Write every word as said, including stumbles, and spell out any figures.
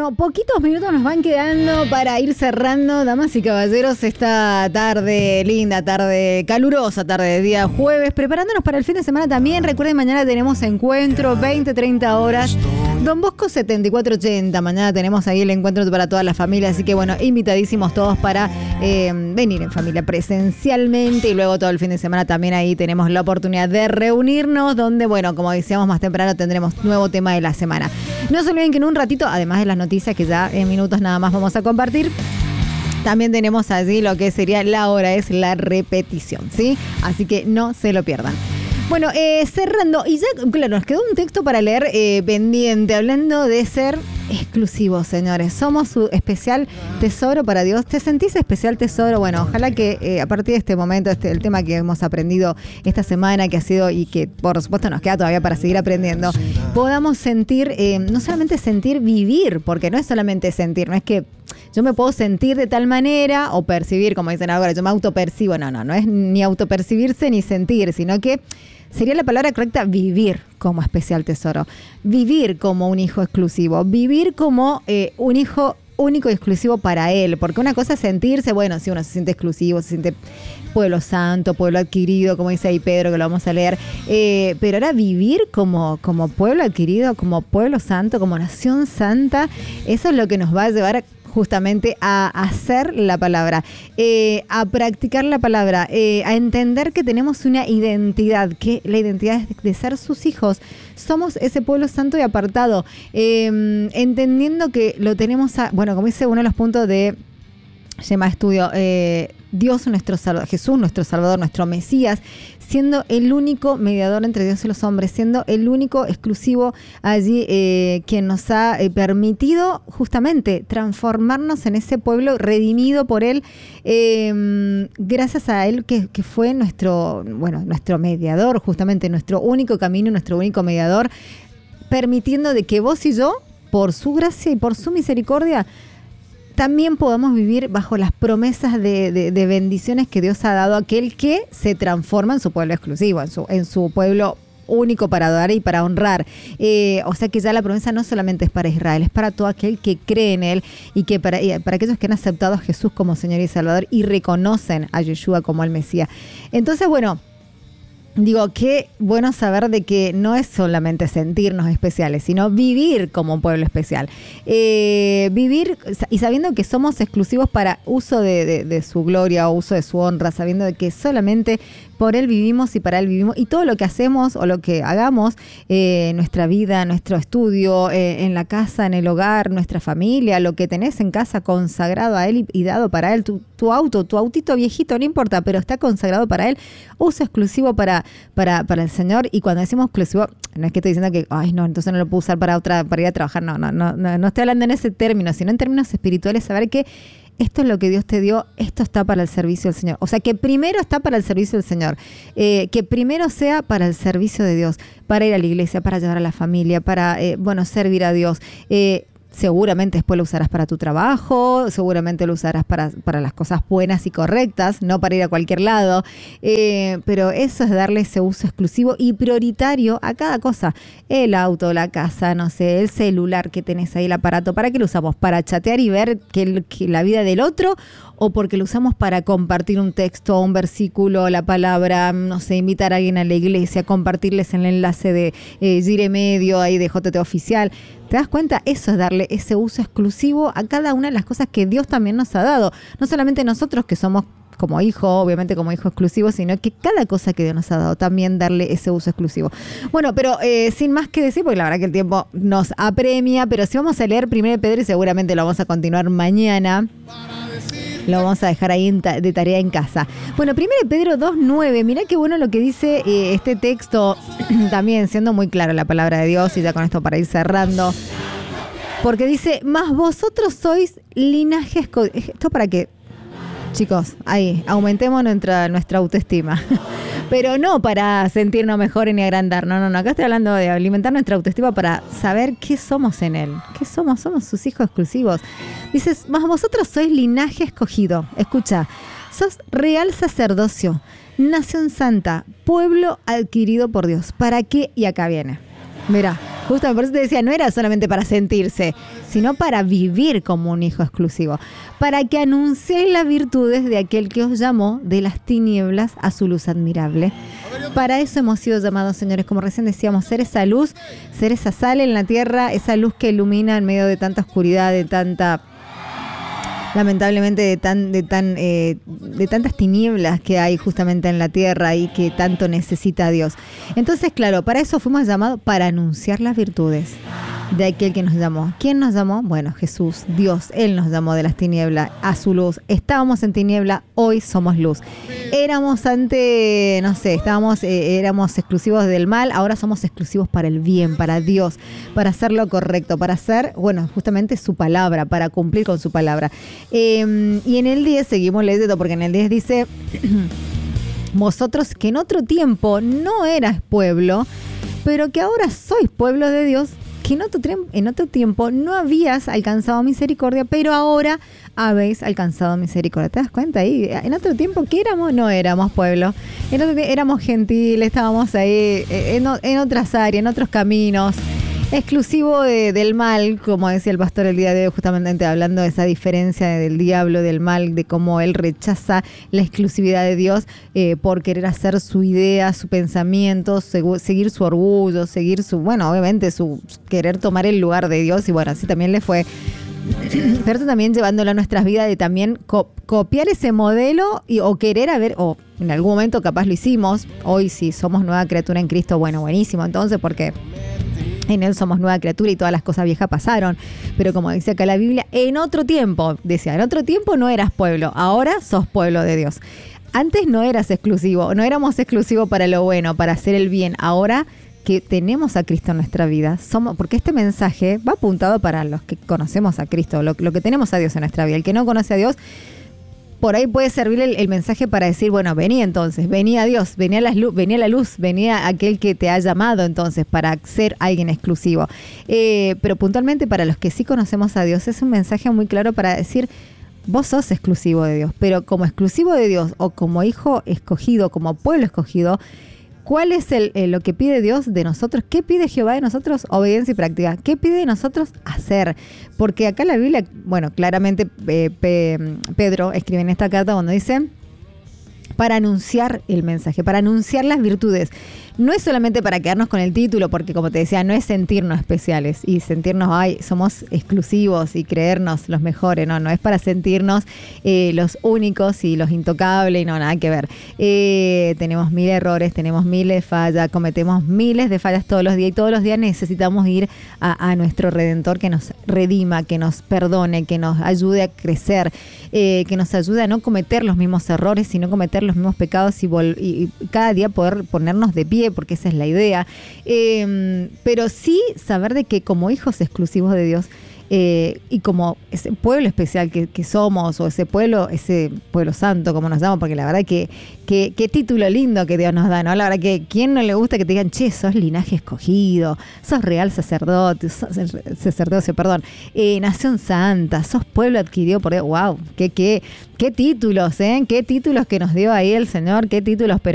Bueno, poquitos minutos nos van quedando para ir cerrando, damas y caballeros, esta tarde, linda tarde, calurosa tarde de día jueves, preparándonos para el fin de semana también. Recuerden, mañana tenemos encuentro, veinte, treinta horas, Don Bosco setenta y cuatro ochenta, mañana tenemos ahí el encuentro para toda la familia, así que bueno, invitadísimos todos para eh, venir en familia presencialmente, y luego todo el fin de semana también ahí tenemos la oportunidad de reunirnos, donde bueno, como decíamos más temprano, tendremos nuevo tema de la semana. No se olviden que en un ratito, además de las noticias que ya en minutos nada más vamos a compartir, también tenemos allí lo que sería la hora, es la repetición, ¿sí? Así que no se lo pierdan. Bueno, eh, cerrando, y ya, claro, nos quedó un texto para leer eh, pendiente, hablando de ser exclusivos, señores. Somos su especial tesoro para Dios. ¿Te sentís especial tesoro? Bueno, ojalá que eh, a partir de este momento, este, el tema que hemos aprendido esta semana, que ha sido y que por supuesto nos queda todavía para seguir aprendiendo, podamos sentir, eh, no solamente sentir, vivir, porque no es solamente sentir, no es que yo me puedo sentir de tal manera o percibir, como dicen ahora, yo me autopercibo. No, no, no es ni autopercibirse ni sentir, sino que sería la palabra correcta vivir como especial tesoro, vivir como un hijo exclusivo, vivir como eh, un hijo único y exclusivo para él, porque una cosa es sentirse, bueno, si uno se siente exclusivo, se siente pueblo santo, pueblo adquirido, como dice ahí Pedro, que lo vamos a leer, eh, pero ahora vivir como, como pueblo adquirido, como pueblo santo, como nación santa, eso es lo que nos va a llevar a justamente a hacer la palabra, eh, a practicar la palabra, eh, a entender que tenemos una identidad, que la identidad es de ser sus hijos. Somos ese pueblo santo y apartado, eh, entendiendo que lo tenemos, a, bueno, como dice uno de los puntos de Yema Estudio, eh, Dios nuestro Salvador, Jesús nuestro Salvador, nuestro Mesías, siendo el único mediador entre Dios y los hombres, siendo el único exclusivo allí eh, quien nos ha eh, permitido justamente transformarnos en ese pueblo redimido por Él, eh, gracias a Él que, que fue nuestro, bueno, nuestro mediador, justamente nuestro único camino, nuestro único mediador, permitiendo de que vos y yo, por su gracia y por su misericordia, también podamos vivir bajo las promesas de, de, de bendiciones que Dios ha dado a aquel que se transforma en su pueblo exclusivo, en su, en su pueblo único para adorar y para honrar. Eh, o sea que ya la promesa no solamente es para Israel, es para todo aquel que cree en Él, y que para, y para aquellos que han aceptado a Jesús como Señor y Salvador y reconocen a Yeshua como el Mesías. Entonces, bueno, digo, qué bueno saber de que no es solamente sentirnos especiales, sino vivir como un pueblo especial. Eh, vivir y sabiendo que somos exclusivos para uso de, de, de su gloria o uso de su honra, sabiendo de que solamente por Él vivimos y para Él vivimos. Y todo lo que hacemos o lo que hagamos, eh, nuestra vida, nuestro estudio, eh, en la casa, en el hogar, nuestra familia, lo que tenés en casa consagrado a Él y, y dado para Él, tu, tu auto, tu autito viejito, no importa, pero está consagrado para Él, uso exclusivo para, para, para el Señor. Y cuando decimos exclusivo, no es que estoy diciendo que, ay no, entonces no lo puedo usar para otra, para ir a trabajar, no, no, no, no, no estoy hablando en ese término, sino en términos espirituales, saber que esto es lo que Dios te dio, esto está para el servicio del Señor. O sea, que primero está para el servicio del Señor, eh, que primero sea para el servicio de Dios, para ir a la iglesia, para llevar a la familia, para, eh, bueno, servir a Dios. Eh, Seguramente después lo usarás para tu trabajo, seguramente lo usarás para, para las cosas buenas y correctas, no para ir a cualquier lado, eh, pero eso es darle ese uso exclusivo y prioritario a cada cosa. El auto, la casa, no sé, el celular que tenés ahí, el aparato, ¿para qué lo usamos? ¿Para chatear y ver que, que la vida del otro? ¿O porque lo usamos para compartir un texto, un versículo, la palabra, no sé, invitar a alguien a la iglesia, compartirles el enlace de eh, Gire Medio, ahí de J T Oficial? ¿Te das cuenta? Eso es darle ese uso exclusivo a cada una de las cosas que Dios también nos ha dado. No solamente nosotros que somos como hijo, obviamente como hijo exclusivo, sino que cada cosa que Dios nos ha dado, también darle ese uso exclusivo. Bueno, pero eh, sin más que decir, porque la verdad que el tiempo nos apremia, pero si vamos a leer primero de Pedro y seguramente lo vamos a continuar mañana. Lo vamos a dejar ahí en ta- de tarea en casa. Bueno, primero de Pedro dos nueve, mirá qué bueno lo que dice eh, este texto, también siendo muy clara la palabra de Dios, y ya con esto para ir cerrando. Porque dice, mas vosotros sois linaje escogido. ¿Esto para qué? Chicos, ahí, aumentemos nuestra, nuestra autoestima. Pero no para sentirnos mejores ni agrandar. No, no, no. Acá estoy hablando de alimentar nuestra autoestima para saber qué somos en Él. ¿Qué somos? Somos sus hijos exclusivos. Dices, mas vosotros sois linaje escogido. Escucha, sos real sacerdocio, nación santa, pueblo adquirido por Dios. ¿Para qué? Y acá viene. Mirá. Justo por eso te decía, no era solamente para sentirse, sino para vivir como un hijo exclusivo. Para que anunciéis las virtudes de aquel que os llamó de las tinieblas a su luz admirable. Para eso hemos sido llamados, señores, como recién decíamos, ser esa luz, ser esa sal en la tierra, esa luz que ilumina en medio de tanta oscuridad, de tanta... lamentablemente de tan de tan eh, de tantas tinieblas que hay justamente en la tierra y que tanto necesita Dios. Entonces, claro, para eso fuimos llamados, para anunciar las virtudes de aquel que nos llamó. ¿Quién nos llamó? Bueno, Jesús, Dios. Él nos llamó de las tinieblas a su luz. Estábamos en tiniebla, hoy somos luz. Éramos ante, no sé, estábamos, eh, éramos exclusivos del mal, ahora somos exclusivos para el bien, para Dios, para hacer lo correcto, para hacer, bueno, justamente su palabra, para cumplir con su palabra. Eh, y en el diez seguimos leyendo, porque en el diez dice, vosotros que en otro tiempo no eras pueblo, pero que ahora sois pueblo de Dios, que en otro, en otro tiempo no habías alcanzado misericordia, pero ahora habéis alcanzado misericordia. ¿Te das cuenta ahí? En otro tiempo, ¿qué éramos? No éramos pueblo. En otro tiempo, éramos gentiles, estábamos ahí en, en otras áreas, en otros caminos. Exclusivo de, del mal, como decía el pastor el día de hoy, justamente hablando de esa diferencia del diablo, del mal, de cómo él rechaza la exclusividad de Dios eh, por querer hacer su idea, su pensamiento, segu- seguir su orgullo, seguir su, bueno, obviamente su querer tomar el lugar de Dios, y bueno, así también le fue. Pero también llevándolo a nuestras vidas de también co- copiar ese modelo y, o querer haber, o en algún momento capaz lo hicimos, hoy si somos nueva criatura en Cristo, bueno, buenísimo, entonces, porque en Él somos nueva criatura y todas las cosas viejas pasaron. Pero como dice acá la Biblia, en otro tiempo, decía, en otro tiempo no eras pueblo, ahora sos pueblo de Dios. Antes no eras exclusivo, no éramos exclusivos para lo bueno, para hacer el bien. Ahora que tenemos a Cristo en nuestra vida, somos, porque este mensaje va apuntado para los que conocemos a Cristo, lo, lo que tenemos a Dios en nuestra vida. El que no conoce a Diel Dios, por ahí puede servir el, el mensaje para decir, bueno, vení entonces, vení a Dios, vení a, la luz, vení a la luz, vení a aquel que te ha llamado entonces para ser alguien exclusivo. Eh, pero puntualmente para los que sí conocemos a Dios, es un mensaje muy claro para decir, vos sos exclusivo de Dios, pero como exclusivo de Dios o como hijo escogido, como pueblo escogido, ¿cuál es el, el, lo que pide Dios de nosotros? ¿Qué pide Jehová de nosotros? Obediencia y práctica. ¿Qué pide de nosotros? Hacer. Porque acá la Biblia, bueno, claramente eh, Pe, Pedro escribe en esta carta cuando dice, para anunciar el mensaje, para anunciar las virtudes. No es solamente para quedarnos con el título, porque como te decía, no es sentirnos especiales y sentirnos, ay, somos exclusivos y creernos los mejores, no, no es para sentirnos eh, los únicos y los intocables, y no, nada que ver. Eh, tenemos mil errores, tenemos miles de fallas, cometemos miles de fallas todos los días y todos los días necesitamos ir a, a nuestro Redentor que nos redima, que nos perdone, que nos ayude a crecer, eh, que nos ayude a no cometer los mismos errores, sino cometer los mismos pecados y, vol- y, y cada día poder ponernos de pie, porque esa es la idea. Eh, pero sí saber de que como hijos exclusivos de Dios eh, y como ese pueblo especial que, que somos, o ese pueblo, ese pueblo santo, como nos llamamos, porque la verdad que, que qué título lindo que Dios nos da, ¿no? La verdad que ¿quién no le gusta que te digan, che, sos linaje escogido, sos real sacerdote, sos sacerdocio, perdón, eh, nación santa, sos pueblo adquirido por Dios? Wow, qué, qué, qué títulos, ¿eh? Qué títulos que nos dio ahí el Señor, qué títulos, pero